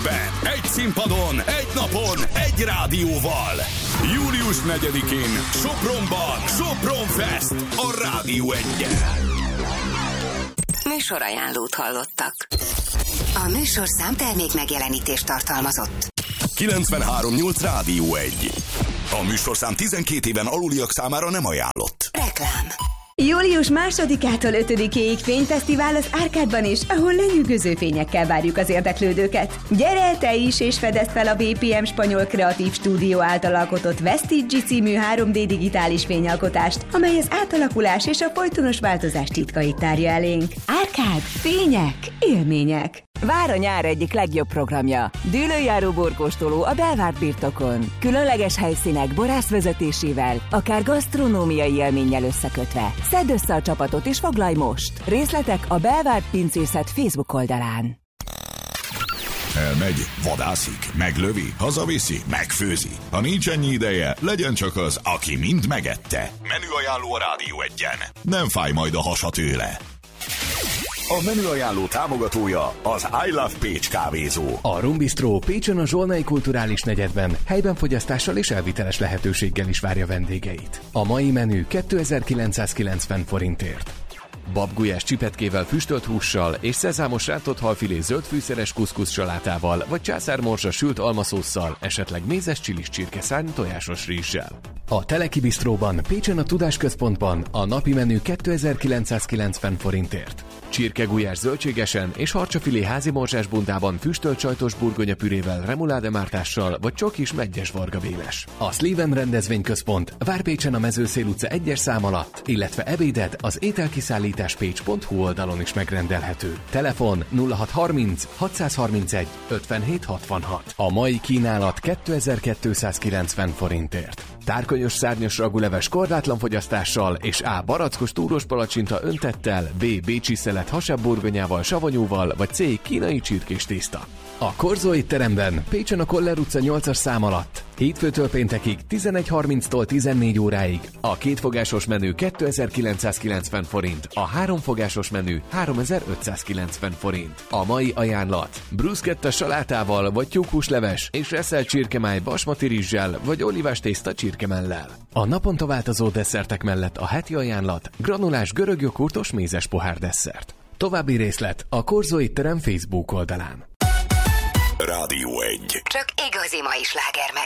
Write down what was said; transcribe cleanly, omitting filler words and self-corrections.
évben, egy színpadon, egy napon, egy rádióval. Július 4-én Sopronban Sopron Fest a Rádió 1-en. Műsorajánlót hallottak. A műsorszám termék megjelenítést tartalmazott. 93.8 Rádió 1. A műsorszám 12 éven aluliak számára nem ajánlott. Reklám. Július 2-ától 5-ig fényfesztivál az Árkádban is, ahol lenyűgöző fényekkel várjuk az érdeklődőket. Gyere te is, és fedezd fel a BPM Spanyol Kreatív Stúdió által alkotott Vestige című 3D digitális fényalkotást, amely az átalakulás és a folytonos változás titkait tárja elénk. Árkád, fények, élmények. Vár a nyár egyik legjobb programja. Dűlőjáró borkóstoló a Belvárt birtokon. Különleges helyszínek borász vezetésével, akár gasztronómiai élménnyel összekötve. Szedd össze a csapatot és foglalj most! Részletek a Belvárt Pincészet Facebook oldalán. Elmegy, vadászik, meglövi, hazaviszi, megfőzi. Ha nincs ennyi ideje, legyen csak az, aki mind megette. Menüajánló a Rádió 1-en. Nem fáj majd a hasa tőle. A menüajánló támogatója az I Love Pécs kávézó. A Rum Bistro Pécsen a Zsolnai Kulturális Negyedben helyben fogyasztással és elviteles lehetőséggel is várja vendégeit. A mai menü 2990 forintért. Babgulyás csipetkével, füstölt hússal és szezámos rántott halfilé zöldfűszeres kuszkusz salátával, vagy császármorzsa sült almaszósszal, esetleg mézes csilis csirkeszárny tojásos rizssel. A Teleki Bistróban Pécsen a Tudásközpontban a napi menü 2990 forintért. Csirkegulyás zöldségesen és harcsafilé házi morzsás bundában füstölt sajtos burgonyapürével, remuládemártással vagy csokis meggyes vargavéles. A Sleven rendezvényközpont Várpécsen a Mezőszél utca 1-es szám alatt, illetve ebéded az ételkiszállításpécs.hu oldalon is megrendelhető. Telefon 0630 631 57 66. A mai kínálat 2290 forintért. Tárkonyos szárnyas raguleves korlátlan fogyasztással és A. barackos túros palacsinta öntettel, B. bécsi szelet hasábburgonyával, savanyúval, vagy C. kínai csirkés tészta. A Korzó étteremben Pécsen a Koller utca 8-as szám alatt hétfőtől péntekig 11:30-tól 14 óráig a kétfogásos menü 2990 forint, a háromfogásos menü 3590 forint. A mai ajánlat: bruschetta salátával vagy tyúkhúsleves és reszelt csirkemáj basmati rizssel vagy olívás tészta csirkemellel. A naponta változó desszertek mellett a heti ajánlat granulás görög joghurtos mézes pohár desszert. További részlet a Korzó étterem Facebook oldalán. Rádió 1. Csak igazi mai slágermezők.